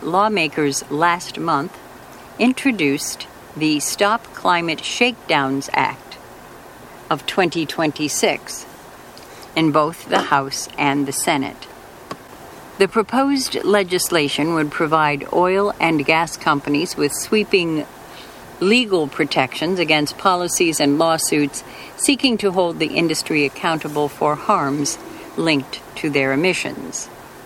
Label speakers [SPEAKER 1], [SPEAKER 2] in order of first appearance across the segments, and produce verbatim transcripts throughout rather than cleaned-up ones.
[SPEAKER 1] lawmakers last month introduced the Stop Climate Shakedowns Act of twenty twenty-six in both the House and the Senate. The proposed legislation would provide oil and gas companies with sweeping legal protections against policies and lawsuits seeking to hold the industry accountable for harms linked to their emissions.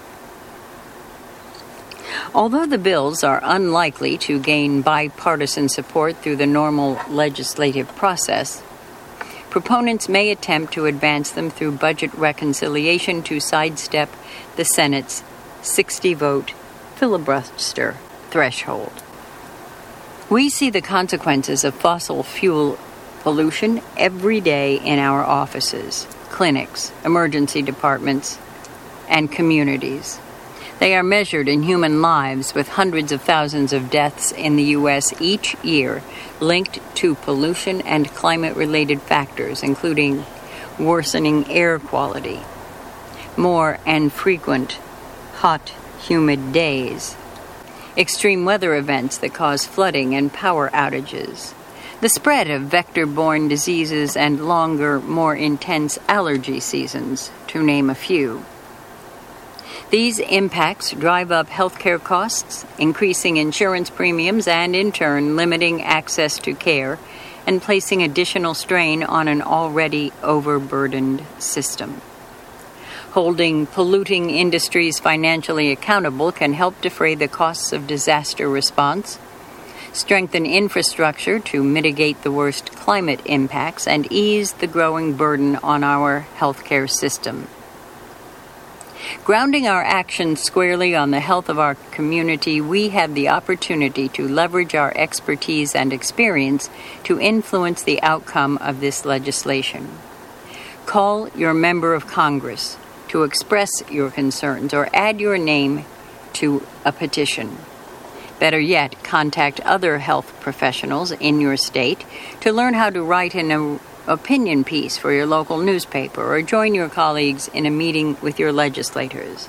[SPEAKER 1] Although the bills are unlikely to gain bipartisan support through the normal legislative process, proponents may attempt to advance them through budget reconciliation to sidestep the Senate's sixty-vote filibuster threshold. We see the consequences of fossil fuel pollution every day in our offices, clinics, emergency departments, and communities. They are measured in human lives, with hundreds of thousands of deaths in the U S each year linked to pollution and climate-related factors, including worsening air quality, more and frequent hot, humid days, extreme weather events that cause flooding and power outages, the spread of vector-borne diseases, and longer, more intense allergy seasons, to name a few. These impacts drive up healthcare costs, increasing insurance premiums, and in turn limiting access to care and placing additional strain on an already overburdened system. Holding polluting industries financially accountable can help defray the costs of disaster response, strengthen infrastructure to mitigate the worst climate impacts, and ease the growing burden on our healthcare system. Grounding our actions squarely on the health of our community, we have the opportunity to leverage our expertise and experience to influence the outcome of this legislation. Call your member of Congress to express your concerns or add your name to a petition. Better yet, contact other health professionals in your state to learn how to write an opinion piece for your local newspaper, or join your colleagues in a meeting with your legislators.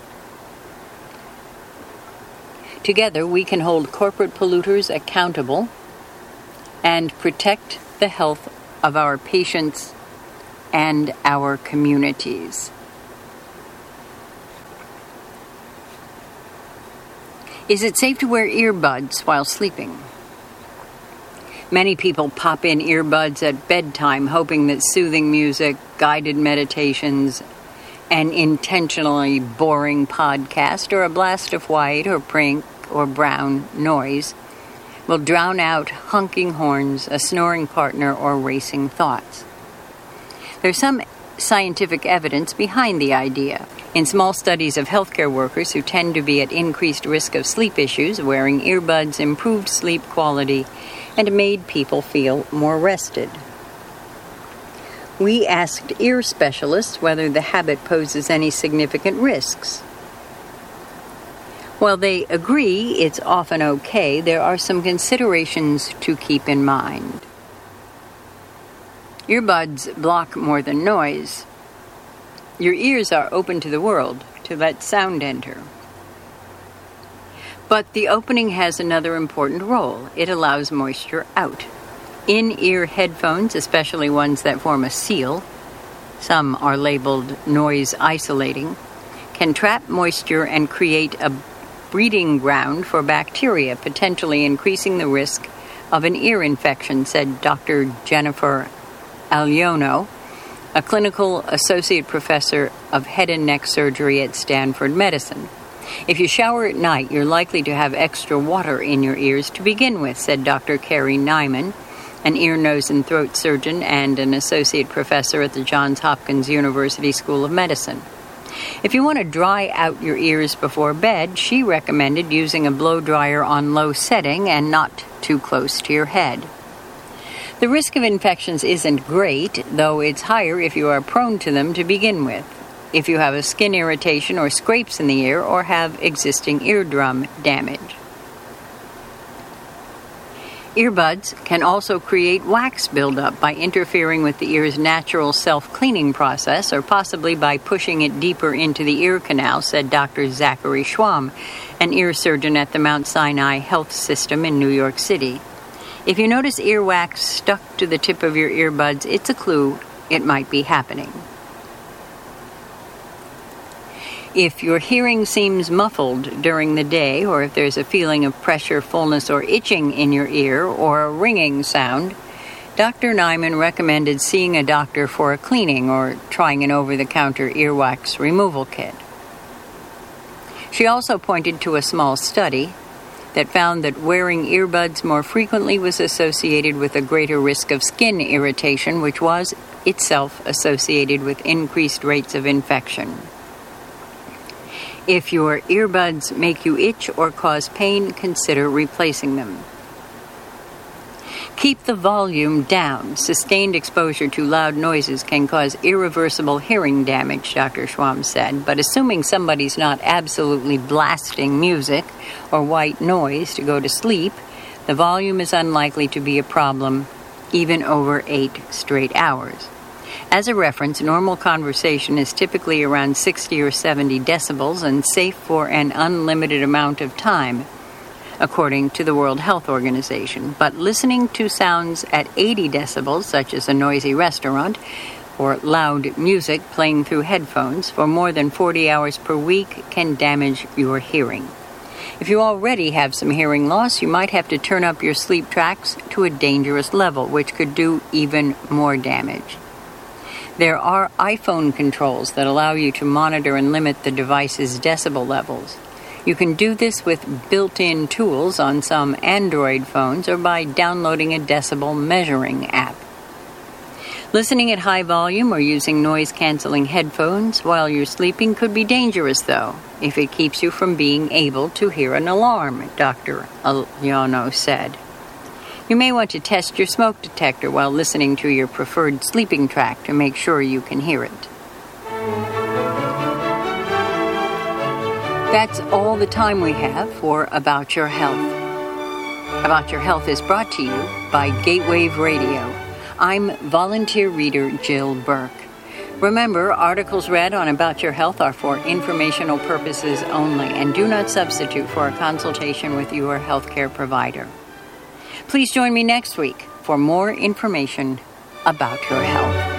[SPEAKER 1] Together, we can hold corporate polluters accountable and protect the health of our patients and our communities. Is it safe to wear earbuds while sleeping? Many people pop in earbuds at bedtime, hoping that soothing music, guided meditations, an intentionally boring podcast, or a blast of white or pink or brown noise will drown out honking horns, a snoring partner, or racing thoughts. There's some scientific evidence behind the idea. In small studies of healthcare workers who tend to be at increased risk of sleep issues, wearing earbuds improved sleep quality and made people feel more rested. We asked ear specialists whether the habit poses any significant risks. While they agree it's often okay, there are some considerations to keep in mind. Earbuds block more than noise. Your ears are open to the world, to let sound enter. But the opening has another important role. It allows moisture out. In-ear headphones, especially ones that form a seal, some are labeled noise isolating, can trap moisture and create a breeding ground for bacteria, potentially increasing the risk of an ear infection, said Doctor Jennifer Aliono, a clinical associate professor of head and neck surgery at Stanford Medicine. If you shower at night, you're likely to have extra water in your ears to begin with, said Doctor Carrie Nyman, an ear, nose, and throat surgeon and an associate professor at the Johns Hopkins University School of Medicine. If you want to dry out your ears before bed, she recommended using a blow dryer on low setting and not too close to your head. The risk of infections isn't great, though it's higher if you are prone to them to begin with, if you have a skin irritation or scrapes in the ear, or have existing eardrum damage. Earbuds can also create wax buildup by interfering with the ear's natural self-cleaning process or possibly by pushing it deeper into the ear canal, said Doctor Zachary Schwamm, an ear surgeon at the Mount Sinai Health System in New York City. If you notice earwax stuck to the tip of your earbuds, it's a clue it might be happening. If your hearing seems muffled during the day, or if there's a feeling of pressure, fullness, or itching in your ear, or a ringing sound, Doctor Nyman recommended seeing a doctor for a cleaning or trying an over-the-counter earwax removal kit. She also pointed to a small study that found that wearing earbuds more frequently was associated with a greater risk of skin irritation, which was itself associated with increased rates of infection. If your earbuds make you itch or cause pain, consider replacing them. Keep the volume down. Sustained exposure to loud noises can cause irreversible hearing damage, Doctor Schwamm said, but assuming somebody's not absolutely blasting music or white noise to go to sleep, the volume is unlikely to be a problem even over eight straight hours. As a reference, normal conversation is typically around sixty or seventy decibels and safe for an unlimited amount of time, according to the World Health Organization. But listening to sounds at eighty decibels, such as a noisy restaurant, or loud music playing through headphones for more than forty hours per week can damage your hearing. If you already have some hearing loss, you might have to turn up your sleep tracks to a dangerous level, which could do even more damage. There are iPhone controls that allow you to monitor and limit the device's decibel levels. You can do this with built-in tools on some Android phones or by downloading a decibel measuring app. Listening at high volume or using noise-canceling headphones while you're sleeping could be dangerous, though, if it keeps you from being able to hear an alarm, Doctor Aliano said. You may want to test your smoke detector while listening to your preferred sleeping track to make sure you can hear it. That's all the time we have for About Your Health. About Your Health is brought to you by Gatewave Radio. I'm volunteer reader Jill Burke. Remember, articles read on About Your Health are for informational purposes only and do not substitute for a consultation with your healthcare provider. Please join me next week for more information about your health.